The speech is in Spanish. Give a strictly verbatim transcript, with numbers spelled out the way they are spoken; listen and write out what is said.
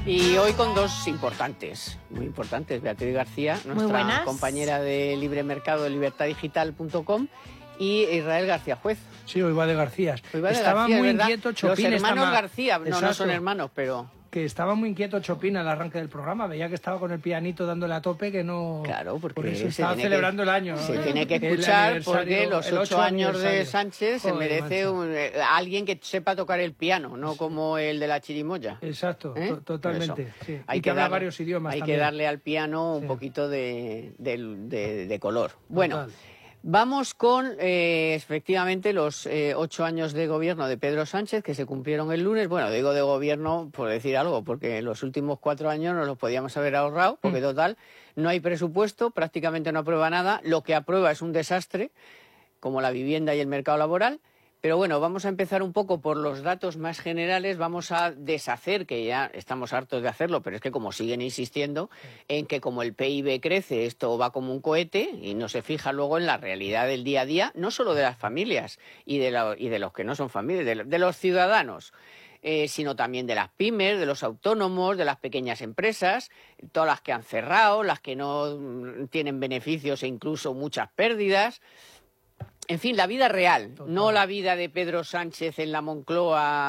Y hoy con dos importantes, muy importantes. Beatriz García, nuestra compañera de Libre Mercado de libertad digital punto com, y Israel García Juez. Sí, hoy va de Garcías. Hoy va de estaba García, muy ¿verdad? inquieto Chopin. Los hermanos estaba... García, no, Exacto. no son hermanos, pero... Que estaba muy inquieto Chopin al arranque del programa. Veía que estaba con el pianito dándole a tope, que no... Claro, porque Por eso se estaba tiene celebrando que, el año. Se ¿no? tiene que El escuchar porque los ocho años de Sánchez se Joder, merece un, eh, alguien que sepa tocar el piano, no como el de la chirimoya. Exacto, ¿Eh? totalmente. Sí. Hay y que, que habla dar, varios idiomas Hay también. que darle al piano un sí. poquito de, de, de, de color. Bueno. Total. Vamos con, eh, efectivamente, los eh, ocho años de gobierno de Pedro Sánchez, que se cumplieron el lunes. Bueno, digo de gobierno por decir algo, porque los últimos cuatro años nos los podíamos haber ahorrado, porque Mm. total, no hay presupuesto, prácticamente no aprueba nada. Lo que aprueba es un desastre, como la vivienda y el mercado laboral. Pero bueno, vamos a empezar un poco por los datos más generales. Vamos a deshacer, que ya estamos hartos de hacerlo, pero es que como siguen insistiendo en que como el P I B crece, esto va como un cohete y no se fija luego en la realidad del día a día, no solo de las familias y de, la, y de los que no son familias, de, de los ciudadanos. Eh, sino también de las pymes, de los autónomos, de las pequeñas empresas, todas las que han cerrado, las que no mm, tienen beneficios e incluso muchas pérdidas. En fin, la vida real, Total. No la vida de Pedro Sánchez en la Moncloa